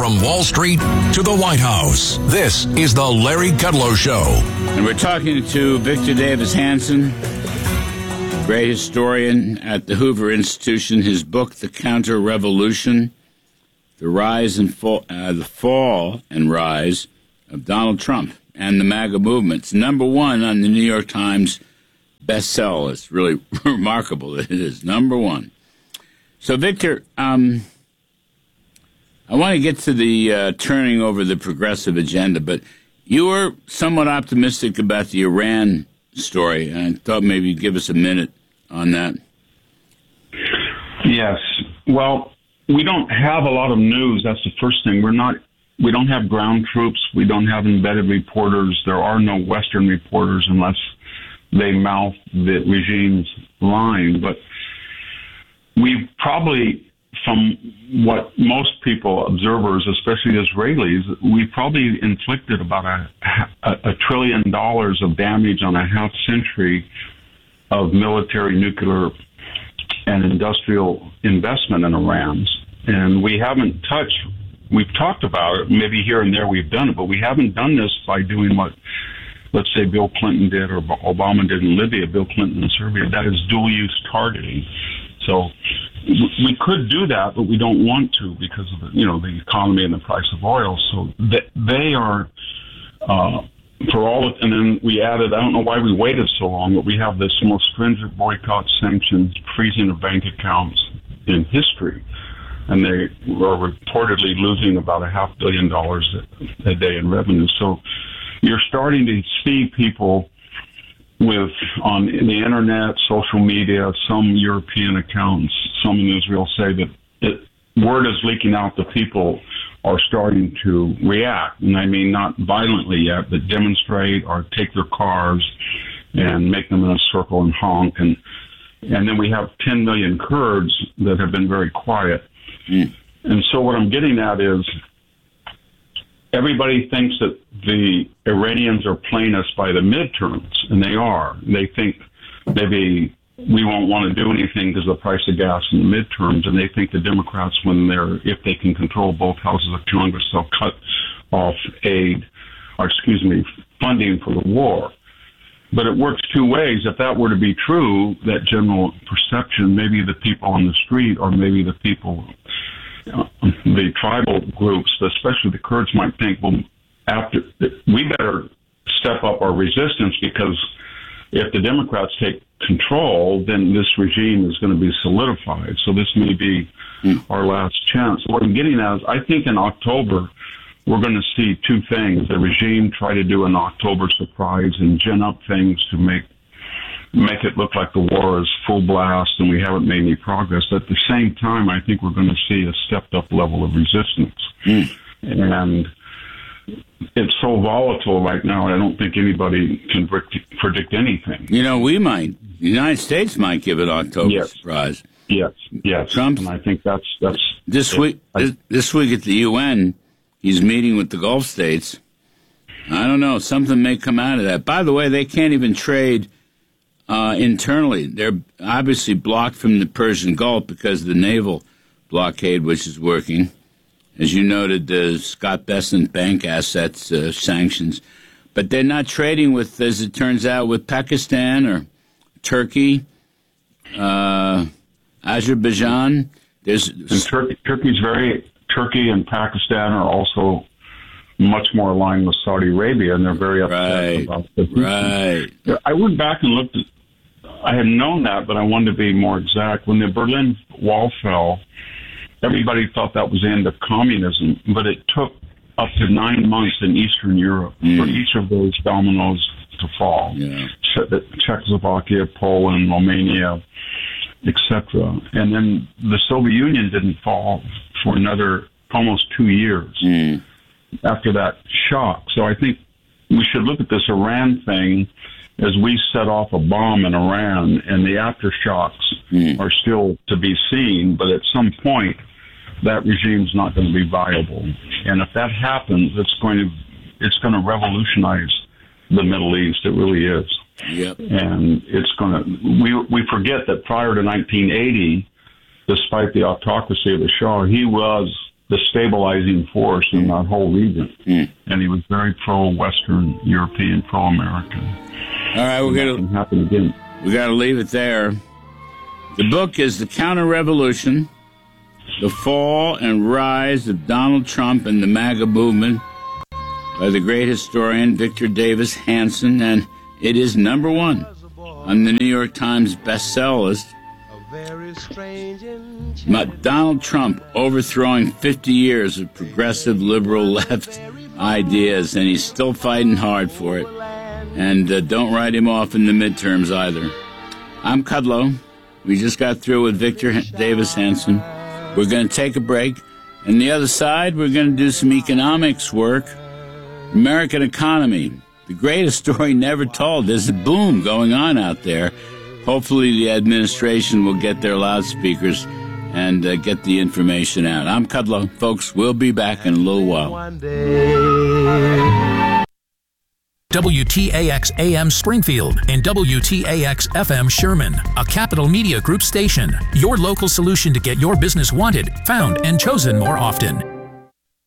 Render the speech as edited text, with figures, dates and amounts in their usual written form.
From Wall Street to the White House, this is the Larry Kudlow Show. And we're talking to Victor Davis Hanson, great historian at the Hoover Institution. His book, The Counter-Revolution, The Rise and Fall, the Fall and Rise of Donald Trump and the MAGA movement. It's number one on the New York Times bestseller. It's really remarkable that it is number one. So, Victor, I want to get to the turning over the progressive agenda, but you were somewhat optimistic about the Iran story, and I thought maybe you'd give us a minute on that. Yes. Well, we don't have a lot of news. That's the first thing. We don't have ground troops. We don't have embedded reporters. There are no Western reporters unless they mouth the regime's line. But we probably, from what most people, observers, especially Israelis, we probably inflicted about $1 trillion of damage on a half century of military, nuclear, and industrial investment in Iran. And we haven't we've talked about it, maybe here and there we've done it, but we haven't done this by doing what, let's say, Bill Clinton did or Obama did in Libya, Bill Clinton in Serbia. That is dual-use targeting. So we could do that, but we don't want to because of the economy and the price of oil. So they are for all of, and then we added. I don't know why we waited so long, but we have this most stringent boycott, sanctions, freezing of bank accounts in history, and they are reportedly losing about $500 million a day in revenue. So you're starting to see people on the internet, social media, some European accounts, some in Israel say that word is leaking out that people are starting to react. And I mean, not violently yet, but demonstrate or take their cars and make them in a circle and honk. And then we have 10 million Kurds that have been very quiet. And so what I'm getting at is everybody thinks that the Iranians are playing us by the midterms, and they are. They think maybe we won't want to do anything because of the price of gas in the midterms, and they think the Democrats, if they can control both houses of Congress, they'll cut off funding for the war. But it works two ways. If that were to be true, that general perception, maybe the people on the street or maybe the people, the tribal groups, especially the Kurds, might think, well, we better step up our resistance because if the Democrats take control, then this regime is going to be solidified. So this may be our last chance. What I'm getting at is I think in October, we're going to see two things. The regime try to do an October surprise and gin up things to make it look like the war is full blast and we haven't made any progress. At the same time, I think we're going to see a stepped up level of resistance. And it's so volatile right now, I don't think anybody can predict anything. We might. The United States might give an October surprise. Yes. Trump, and I think that's this week. This week at the UN, he's meeting with the Gulf states. I don't know. Something may come out of that. By the way, they can't even trade internally. They're obviously blocked from the Persian Gulf because of the naval blockade, which is working. As you noted, the Scott Bessent bank assets sanctions. But they're not trading with, as it turns out, with Pakistan or Turkey, Azerbaijan. Turkey and Pakistan are also much more aligned with Saudi Arabia, and they're very upset about this. Right. I went back and looked at, I had known that, but I wanted to be more exact. When the Berlin Wall fell, everybody thought that was the end of communism, but it took up to 9 months in Eastern Europe for each of those dominoes to fall. Yeah. Czechoslovakia, Poland, Romania, etc. And then the Soviet Union didn't fall for another almost 2 years after that shock. So I think we should look at this Iran thing as we set off a bomb in Iran, and the aftershocks are still to be seen, but at some point that regime's not going to be viable. And if that happens, it's going to revolutionize the Middle East. It really is. Yep. And it's going to, we forget that prior to 1980, despite the autocracy of the Shah, he was the stabilizing force in that whole region. And he was very pro-Western European, pro-American. All right, we got to leave it there. The book is The Counter-Revolution, The Fall and Rise of Donald Trump and the MAGA Movement by the great historian Victor Davis Hanson, and it is number 1 on the New York Times bestseller list. Donald Trump overthrowing 50 years of progressive liberal left ideas, and he's still fighting hard for it. And don't write him off in the midterms either. I'm Kudlow. We just got through with Victor Davis Hanson. We're going to take a break. On the other side, we're going to do some economics work. American economy, the greatest story never told. There's a boom going on out there. Hopefully the administration will get their loudspeakers and get the information out. I'm Kudlow. Folks, we'll be back in a little while. WTAX AM Springfield and WTAX FM Sherman, a Capital Media Group station. Your local solution to get your business wanted, found, and chosen more often.